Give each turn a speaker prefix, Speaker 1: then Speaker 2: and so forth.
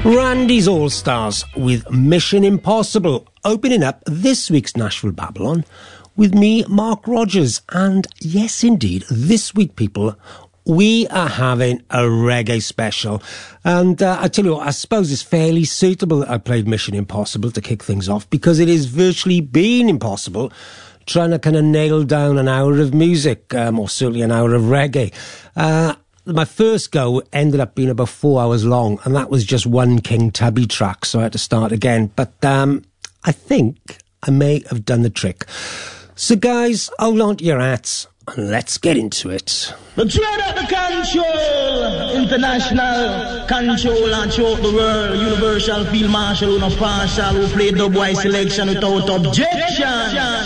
Speaker 1: Randy's All-Stars with Mission Impossible, opening up this week's Nashville Babylon with me, Mark Rogers. And yes, indeed, this week, people, we are having a reggae special. And I tell you what, I suppose it's fairly suitable that I played Mission Impossible to kick things off, because it has virtually been impossible trying to kind of nail down an hour of music, or certainly an hour of reggae. My first go ended up being about 4 hours long, and that was just one King Tubby track, so I had to start again. But I think I may have done the trick. So guys, hold on to your hats, and let's get into it.
Speaker 2: The trade at the control, international control and throughout the world, universal field marshal, who no partial, who played the boy selection without objection.